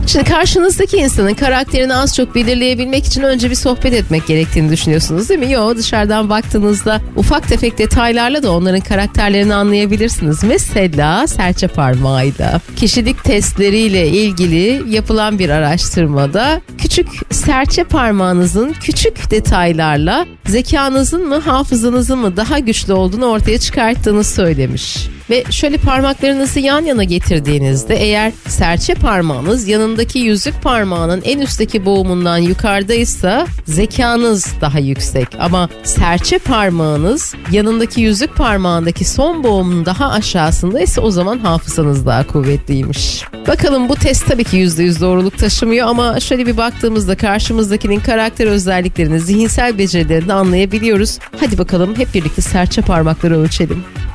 Şimdi karşınızdaki insanın karakterini az çok belirleyebilmek için önce bir sohbet etmek gerektiğini düşünüyorsunuz değil mi? Yok, dışarıdan baktığınızda ufak tefek detaylarla da onların karakterlerini anlayabilirsiniz. Mesela serçe parmağıyla. Kişilik testleriyle ilgili yapılan bir araştırmada küçük serçe parmağınızın küçük detaylarla zekanızın mı hafızanızın mı daha güçlü olduğunu ortaya çıkarttığını söylemiş. Ve şöyle parmaklarınızı yan yana getirdiğinizde eğer serçe parmağınız yanındaki yüzük parmağının en üstteki boğumundan yukarıdaysa zekanız daha yüksek. Ama serçe parmağınız yanındaki yüzük parmağındaki son boğumun daha aşağısındaysa o zaman hafızanız daha kuvvetliymiş. Bakalım bu test tabii ki %100 doğruluk taşımıyor ama şöyle bir baktığımızda karşımızdakinin karakter özelliklerini, zihinsel becerilerini anlayabiliyoruz. Hadi bakalım hep birlikte serçe parmakları ölçelim.